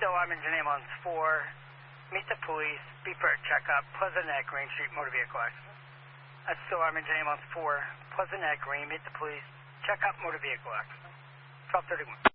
I'm engine ambulance 4. Meet the police. Be for a checkup. Pleasant Neck, Green Street, motor vehicle accident. I'm engine ambulance 4. Pleasant Neck, Green. Meet the police. Checkup, motor vehicle accident. 1231.